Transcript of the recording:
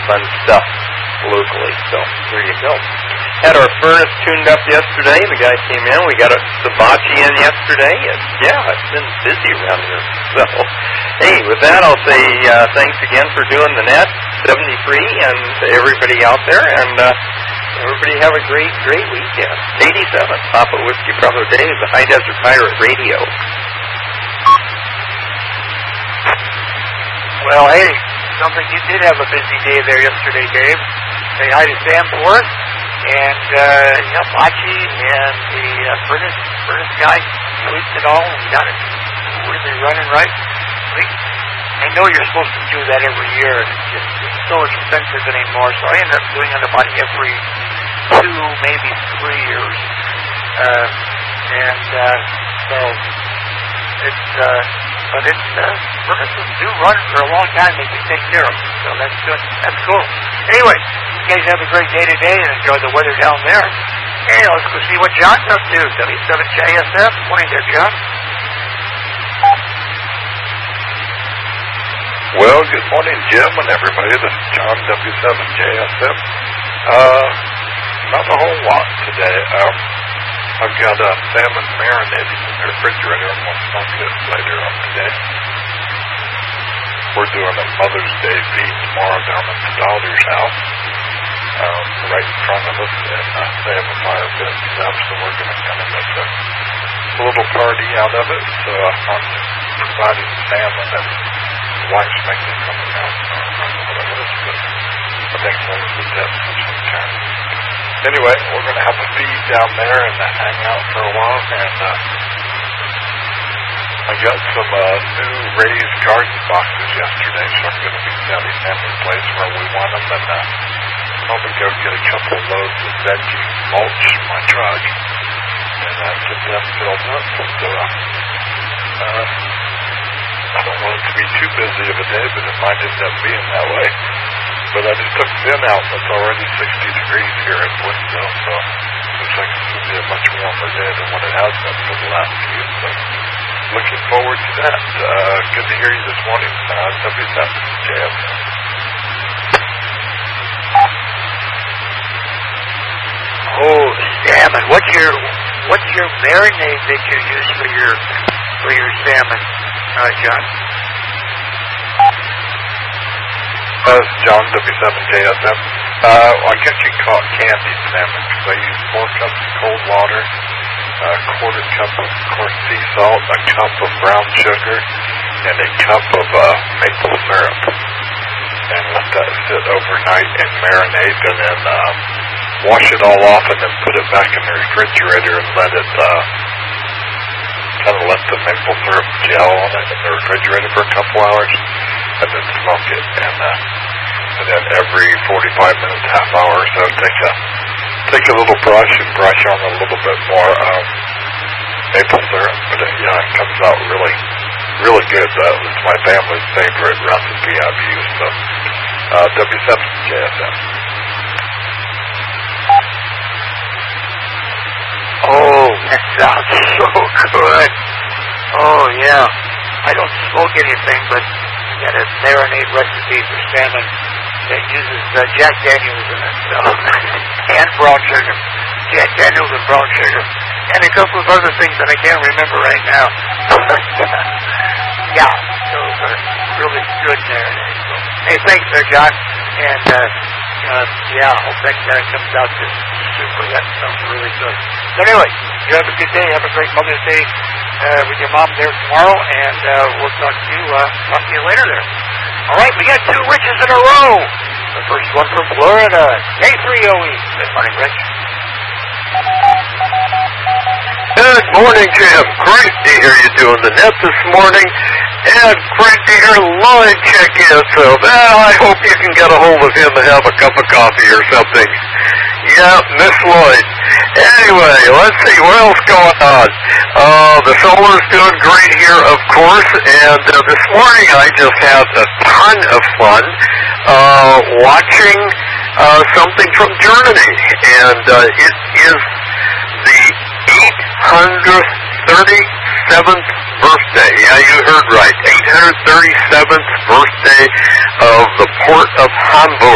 fun stuff locally. So there you go. Had our furnace tuned up yesterday. The guy came in. We got a hibachi in yesterday. And yeah, it's been busy around here. So, hey, with that, I'll say thanks again for doing the net 73 and to everybody out there. And everybody have a great weekend. 87, Papa Whiskey Bravo Day is the High Desert Pirate Radio. Well, hey, sounds like you did have a busy day there yesterday, Dave. Say hi to Sam for us. And, Bachi and the furnace guy tweaked it all and got it really running right. I know you're supposed to do that every year, and it's so expensive anymore, so I end up doing it about every 2, maybe 3 years. So it's, furnaces do run for a long time. They do take care of them, so that's good. That's cool. Anyway, you guys have a great day today and enjoy the weather down there. Hey, let's go see what John's up to. W7JSF. Morning there, John. Well, good morning, Jim, and everybody. This is John, W7JSF. Not a whole lot today. I've got salmon marinated in the refrigerator. I'm going to smoke it later on today. We're doing a Mother's Day feed tomorrow down at the daughter's house, right in front of us, and they have a fire pit and stuff, so we're going to kind of make a little party out of it. So I'm providing salmon, and the wife's making something else. I don't remember what it is, but I think one of the deaths of some kind. Anyway, we're going to have a feed down there and hang out for a while, and I got some new raised garden boxes yesterday, so I'm going to be sending them in place where we want them, and probably go get a couple of loads of veggie mulch in my truck, and get them filled up. So I don't want it to be too busy of a day, but it might end up being that way. But I just took Ben out, and it's already 60 degrees here in Woodville, so it looks like it's going to be a much warmer day than what it has been for the last few. So looking forward to that. Good to hear you this morning, W7JSF. Oh, salmon! What's your marinade that you use for your salmon, John? This is John, W7JSF. I guess you can call it candied salmon because I use 4 cups of cold water, a quarter cup of coarse sea salt, a cup of brown sugar, and a cup of maple syrup. And let that sit overnight and marinate, and then wash it all off, and then put it back in the refrigerator and let it kind of let the maple syrup gel on it in the refrigerator for a couple hours, and then smoke it. And then every 45 minutes, half hour or so, take a little brush and brush on a little bit more maple syrup. But it comes out really, really good. It's my family's favorite recipe I've used. So W7JSF. Oh, that sounds so good. Oh, yeah. I don't smoke anything, but I got a marinade recipe for salmon that uses Jack Daniels in it, and brown sugar. Jack Daniels and brown sugar. And a couple of other things that I can't remember right now. Yeah, those are really good marinades. So, hey, thanks there, John. And, hope that comes out just super. That sounds really good. So anyway, you have a good day. Have a great Mother's Day with your mom there tomorrow, and we'll talk to you later there. All right, we got 2 Riches in a row. The first one from Florida, K3OE. Good morning, Rich. Good morning, Jim. Great to hear you doing the net this morning, and great to hear Lloyd check in. So, I hope you can get a hold of him and have a cup of coffee or something. Yeah, Miss Lloyd. Anyway, let's see, what else going on? The solar's doing great here, of course, and this morning I just had a ton of fun watching something from Germany, and it is the 837th birthday. Yeah, you heard right. 837th birthday of the port of Hamburg.